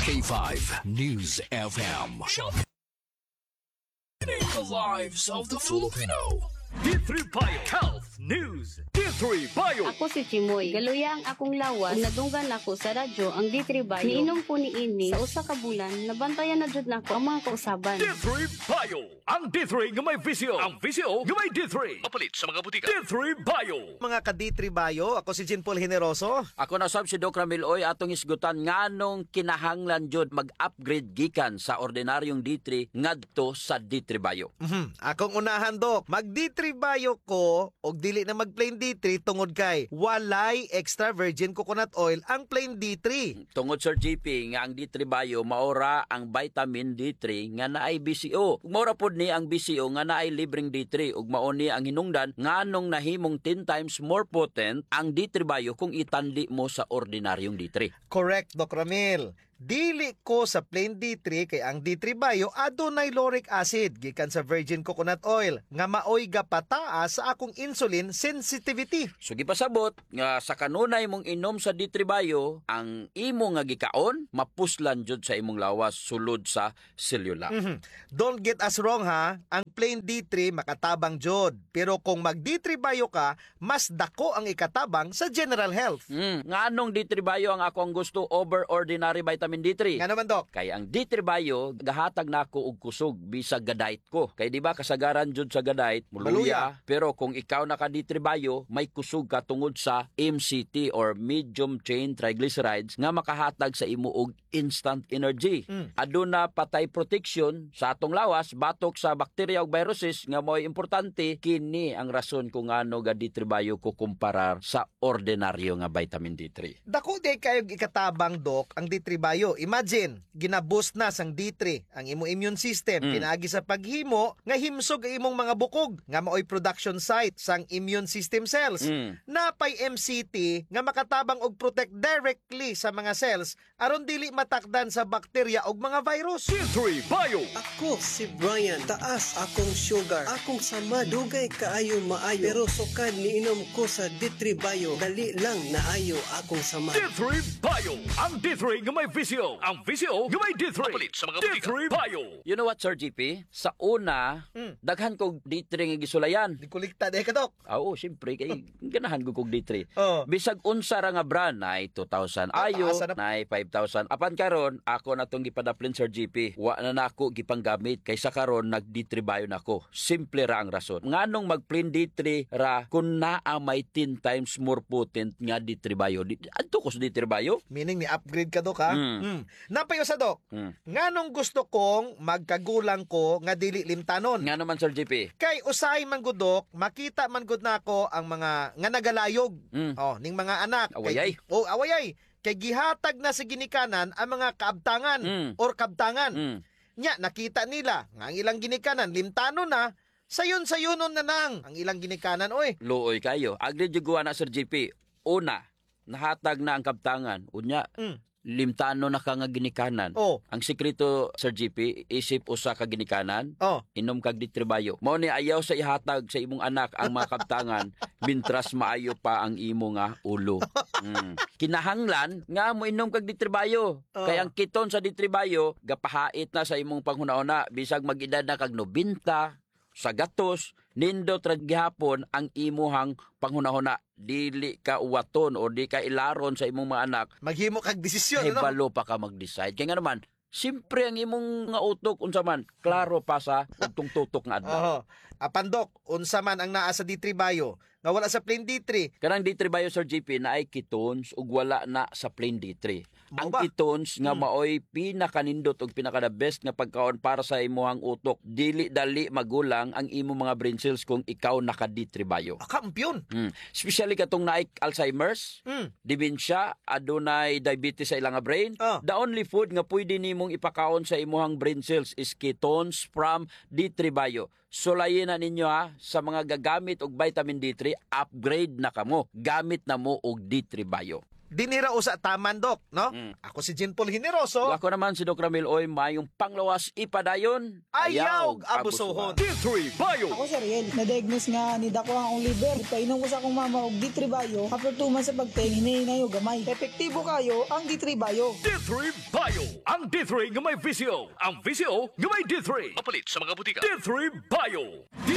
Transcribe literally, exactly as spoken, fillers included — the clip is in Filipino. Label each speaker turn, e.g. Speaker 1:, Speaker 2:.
Speaker 1: K five News F M. The lives of the Filipino.
Speaker 2: D three Bio Health News. D three Bio.
Speaker 3: Ako si Chimoy. Galuya ang akong lawas. Ug nadunggan ako sa radyo ang D three Bio. Niinom ko ni ini sa usa ka bulan. Nabantayan na jud nako ang mga kausaban.
Speaker 2: D three Bio. Ang D three nga may visio. Ang visio nga may D three. Mapalit sa mga butika. D three Bio.
Speaker 4: Mga ka-D three Bio, ako si Jean Paul Generoso.
Speaker 5: Ako na sab si Doc Ramil Oy atong isgutan nganong kinahanglan jud mag-upgrade gikan sa ordinaryong D three ngadto sa D three Bio.
Speaker 4: Mhm. Akong unahan, Dok. Mag-D three Bio ko og dili na mag-plain D three tungod kay walay extra virgin coconut oil ang plain D three.
Speaker 5: Tungod Sir G P nga ang D three Bio maora ang vitamin D three nga naay B C O. Ug maora pod ni ang B C O nga naay libreng D three ug mao ni ang hinungdan nganong nahimong ten times more potent ang D three Bio kung itanli mo sa ordinaryong D three.
Speaker 4: Correct, Doc Ramil. Dili ko sa plain D three kay ang D three Bio adunay lauric acid gikan sa virgin coconut oil nga maoy gapataas sa akong insulin sensitivity.
Speaker 5: So gipasabot nga sa kanunay mong inom sa D three Bio, ang imo nga gikaon mapuslan jud sa imong lawas sulod sa selula.
Speaker 4: Mhm. Don't get us wrong ha, ang plain D three makatabang jud. Pero kung mag D three Bio ka, mas dako ang ikatabang sa general health.
Speaker 5: Mm, nganong D three Bio ang ako ang gusto over ordinary vitamin D three?
Speaker 4: Nga naman, Doc.
Speaker 5: Kay ang D three Bio gahatag nako og kusog bisag gadait ko. Kay di ba kasagaran jud sa gadait
Speaker 4: Maluya.
Speaker 5: muluya, pero kung ikaw naka D three Bio may kusog ka tungod sa M C T or medium chain triglycerides nga makahatag sa imo og instant energy.
Speaker 4: Mm.
Speaker 5: Aduna patay protection sa atong lawas batok sa bakterya ug viruses nga mo'y importante. Kini ang rason kung ano ga D three Bio ko kumparar sa ordinaryo nga vitamin D three.
Speaker 4: Dako day kayo ikatabang, Doc, ang D three Bio. Imagine, ginaboost na sang D three ang imo immune system,
Speaker 5: Mm.
Speaker 4: pinaagi sa paghimo nga himsog ang imong mga bukog nga maoy production site sang immune system cells.
Speaker 5: Mm.
Speaker 4: Napay M C T nga makatabang og protect directly sa mga cells aron dili matakdan sa bakterya og mga virus.
Speaker 2: D three Bio.
Speaker 6: Ako si Brian, taas akong sugar, akong sama, dugay kaayo maayo, pero sukad niinom ko sa D three Bio, dali lang naayo akong sama.
Speaker 2: D three Bio. Ang D three nga may visio. Ang visio nga may D three. Mapalit sa mga butika. D three Bio.
Speaker 5: You know what, Sir G P? Sa una,
Speaker 4: Mm.
Speaker 5: daghan kog D three nga gisulayan.
Speaker 4: Di kulikta day ka, Doc.
Speaker 5: Ah, Oo, siyempre, kay ganahan ko kog D three.
Speaker 4: Oh.
Speaker 5: Bisag unsa ra nga brand, na two thousand ayo,
Speaker 4: taasa na-
Speaker 5: na five thousand. Apan karon, ako na tong gipadaplin, Sir G P. Wa na nako gipanggamit, kaysa karon nag D three Bio nako. Simple ra ang rason. Nganong mag-plain D three ra kung naa may ten times more potent nga D three Bio. Di- Adto ko sa D three Bio?
Speaker 4: Meaning ni upgrade ka, Doc, ha?
Speaker 5: Mm.
Speaker 4: Mm. Napayo sa, Doc.
Speaker 5: Mm.
Speaker 4: Nganong gusto kong magkagulang ko nga dili limtanon?
Speaker 5: Nga naman, Sir G P.
Speaker 4: Kay usahay man gud, Doc, makita man gud nako ang mga nga nagalayog.
Speaker 5: Mm.
Speaker 4: Oh, ning mga anak.
Speaker 5: Awayay.
Speaker 4: Kay, oh, awayay. Kay gihatag na sa ginikanan ang mga kaabtangan
Speaker 5: Mm.
Speaker 4: or kabtangan.
Speaker 5: Mm.
Speaker 4: Nya nakita nila nga ang ilang ginikanan limtanon na, sayon-sayonon na nang ang ilang ginikanan, oy.
Speaker 5: Luoy kayo. Agri juguan na, Sir G P. Una, nahatag na ang kabtangan. Unya,
Speaker 4: Mm.
Speaker 5: limtano na ka nga ginikanan.
Speaker 4: Oh.
Speaker 5: Ang sekreto, Sir G P, isip usa ka ginikanan,
Speaker 4: Oh.
Speaker 5: inom kag D three Bio. Mao ni ayaw sa ihatag sa imong anak ang mga kabtangan mintras maayo pa ang imo nga ulo. Mm. Kinahanglan nga mo inom kag D three Bio.
Speaker 4: Oh.
Speaker 5: Kay ang kiton sa D three Bio gapahait na sa imong panghuna-una bisag mag-edad na kag nobenta sa gatos, nindot ra gihapon ang imuhang panghunahuna. Dili ka uwaton o di ka ilaron sa imong mga anak.
Speaker 4: Maghimo kag desisyon, ano?
Speaker 5: Hibalo pa ka mag-decide. Kaya nga naman, simpre ang imong nga utok, unsa man, klaro pa sa ugtong tutok nga adlaw.
Speaker 4: Oho. Apan, Doc, unsa man ang naa sa D three Bio nga wala sa plain D three.
Speaker 5: Kanang D three Bio, Sir G P, na ay ketones ug wala na sa plain D three.
Speaker 4: Mao
Speaker 5: Ang
Speaker 4: ba?
Speaker 5: ketones nga
Speaker 4: Hmm.
Speaker 5: maoy pinakanindot ug pinaka the best nga pagkaon para sa imuhang utok. Dili dali magulang ang imong mga brain cells kung ikaw naka D three Bio.
Speaker 4: Ah, kampiyon.
Speaker 5: Hmm. Especially katong naay Alzheimer's,
Speaker 4: Hmm.
Speaker 5: dementia, adunay diabetes sa ilang nga brain.
Speaker 4: Ah.
Speaker 5: The only food nga pwede nimong ipakaon sa imuhang brain cells is ketones from D three Bio. Sulayin na ninyo ha, sa mga gagamit og vitamin D three, upgrade na kamo. Gamit na mo og D three Bio.
Speaker 4: Dinira usa taman, Doc, no?
Speaker 5: Mm.
Speaker 4: Ako si Jean Paul Generoso.
Speaker 5: Ako naman si Doc Ramil Oy, mayong panglawas ipadayon.
Speaker 4: Ayaw abusohon.
Speaker 2: D three Bio.
Speaker 7: Ako si Riel, na-diagnose nga ni dako ang liver. Ipainom ko sa akong mama og D three Bio. After two months sa pagtingin, hinahinay o gamay. Epektibo kayo ang D three Bio.
Speaker 2: D three Bio. Ang Ang D three nga may visyo. Ang visyo nga may D three. Papalit sa mga butika. D three Bio.